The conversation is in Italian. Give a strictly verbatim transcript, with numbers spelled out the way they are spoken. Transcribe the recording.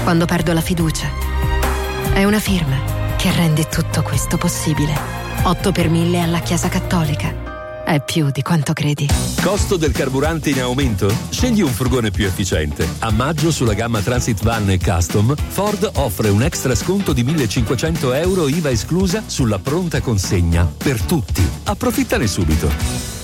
quando perdo la fiducia. È una firma che rende tutto questo possibile. otto per mille alla Chiesa Cattolica. È più di quanto credi. Costo del carburante in aumento? Scegli un furgone più efficiente. A maggio sulla gamma Transit Van e Custom, Ford offre un extra sconto di millecinquecento euro I V A esclusa sulla pronta consegna per tutti. Approfittane subito.